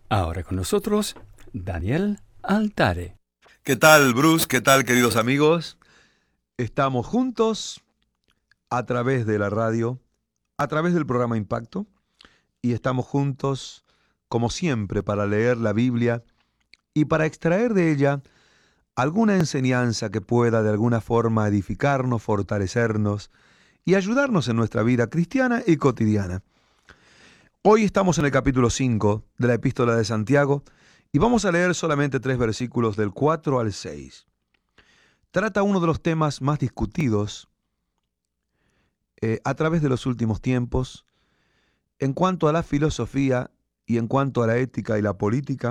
Ahora con nosotros, Daniel Altare. ¿Qué tal, Bruce? ¿Qué tal, queridos amigos? Estamos juntos a través de la radio, a través del programa Impacto, y estamos juntos, como siempre, para leer la Biblia y para extraer de ella alguna enseñanza que pueda de alguna forma edificarnos, fortalecernos y ayudarnos en nuestra vida cristiana y cotidiana. Hoy estamos en el capítulo 5 de la Epístola de Santiago y vamos a leer solamente 3 versículos del 4 al 6. Trata uno de los temas más discutidos a través de los últimos tiempos en cuanto a la filosofía y en cuanto a la ética y la política,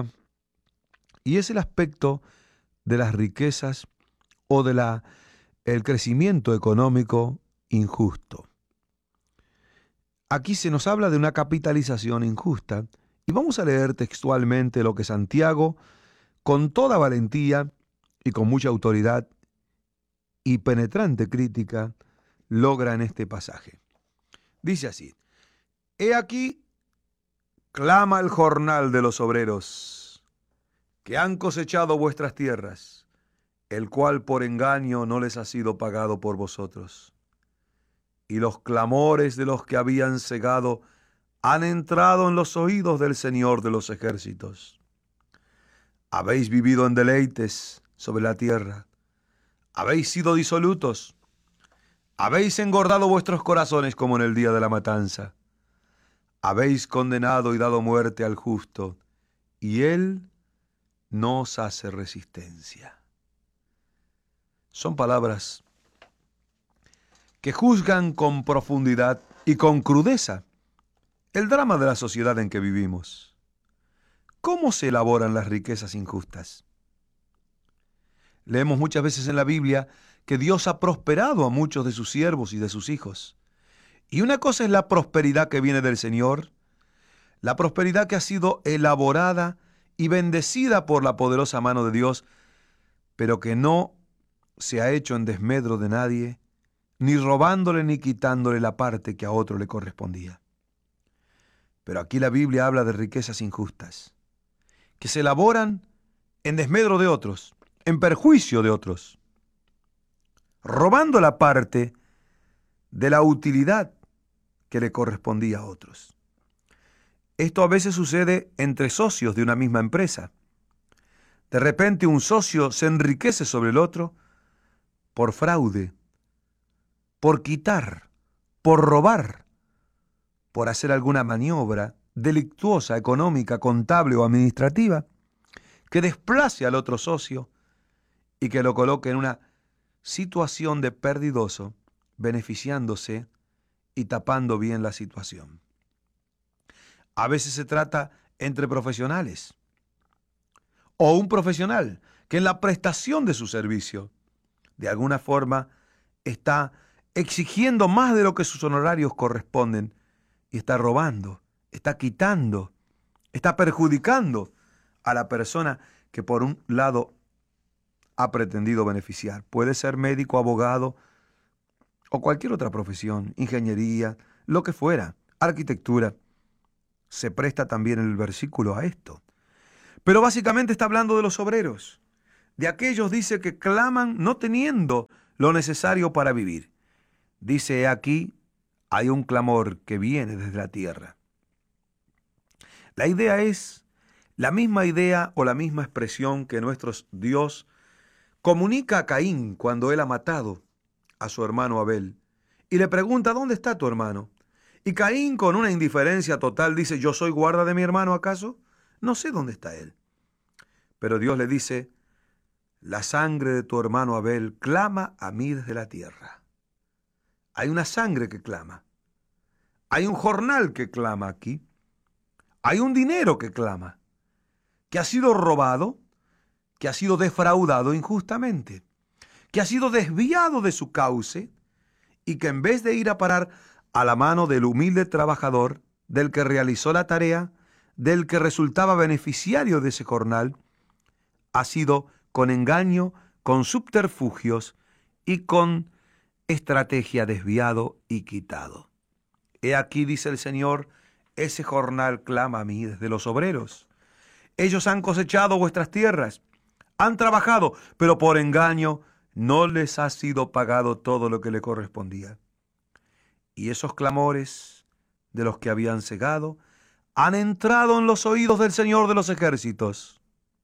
y es el aspecto de las riquezas o de el crecimiento económico injusto. Aquí se nos habla de una capitalización injusta y vamos a leer textualmente lo que Santiago, con toda valentía y con mucha autoridad y penetrante crítica, logra en este pasaje. Dice así: He aquí, clama el jornal de los obreros, que han cosechado vuestras tierras, el cual por engaño no les ha sido pagado por vosotros. Y los clamores de los que habían cegado han entrado en los oídos del Señor de los ejércitos. Habéis vivido en deleites sobre la tierra, habéis sido disolutos, habéis engordado vuestros corazones como en el día de la matanza. Habéis condenado y dado muerte al justo, y él no os hace resistencia. Son palabras que juzgan con profundidad y con crudeza el drama de la sociedad en que vivimos. ¿Cómo se elaboran las riquezas injustas? Leemos muchas veces en la Biblia que Dios ha prosperado a muchos de sus siervos y de sus hijos. Y una cosa es la prosperidad que viene del Señor, la prosperidad que ha sido elaborada y bendecida por la poderosa mano de Dios, pero que no se ha hecho en desmedro de nadie, ni robándole ni quitándole la parte que a otro le correspondía. Pero aquí la Biblia habla de riquezas injustas, que se elaboran en desmedro de otros, en perjuicio de otros, robando la parte de la utilidad que le correspondía a otros. Esto a veces sucede entre socios de una misma empresa. De repente un socio se enriquece sobre el otro por fraude, por quitar, por robar, por hacer alguna maniobra delictuosa, económica, contable o administrativa, que desplace al otro socio y que lo coloque en una situación de perdidoso, beneficiándose y tapando bien la situación. A veces se trata entre profesionales, o un profesional que en la prestación de su servicio, de alguna forma, está exigiendo más de lo que sus honorarios corresponden y está robando, está quitando, está perjudicando a la persona que por un lado ha pretendido beneficiar. Puede ser médico, abogado o cualquier otra profesión, ingeniería, lo que fuera, arquitectura. Se presta también el versículo a esto. Pero básicamente está hablando de los obreros, de aquellos, dice, que claman no teniendo lo necesario para vivir. Dice aquí, hay un clamor que viene desde la tierra. La idea es la misma idea o la misma expresión que nuestro Dios comunica a Caín cuando él ha matado a su hermano Abel y le pregunta: ¿dónde está tu hermano? Y Caín, con una indiferencia total, dice: ¿yo soy guarda de mi hermano acaso? No sé dónde está él. Pero Dios le dice: la sangre de tu hermano Abel clama a mí desde la tierra. Hay una sangre que clama. Hay un jornal que clama aquí. Hay un dinero que clama, que ha sido robado, que ha sido defraudado injustamente, que ha sido desviado de su cauce y que en vez de ir a parar a la mano del humilde trabajador, del que realizó la tarea, del que resultaba beneficiario de ese jornal, ha sido con engaño, con subterfugios y con estrategia desviado y quitado. He aquí, dice el Señor, ese jornal clama a mí desde los obreros. Ellos han cosechado vuestras tierras, han trabajado, pero por engaño no les ha sido pagado todo lo que le correspondía. Y esos clamores de los que habían cegado han entrado en los oídos del Señor de los ejércitos.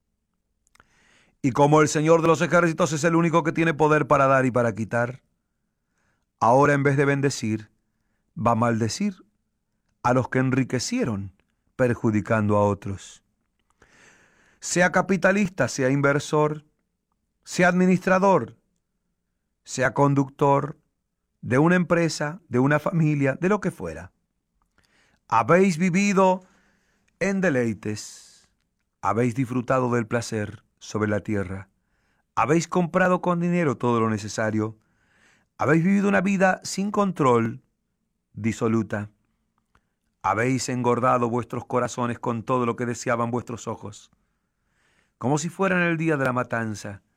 Y como el Señor de los ejércitos es el único que tiene poder para dar y para quitar, ahora en vez de bendecir, va a maldecir a los que enriquecieron, perjudicando a otros. Sea capitalista, sea inversor, sea administrador, sea conductor de una empresa, de una familia, de lo que fuera. Habéis vivido en deleites, habéis disfrutado del placer sobre la tierra, habéis comprado con dinero todo lo necesario, habéis vivido una vida sin control, disoluta, habéis engordado vuestros corazones con todo lo que deseaban vuestros ojos, como si fuera en el día de la matanza,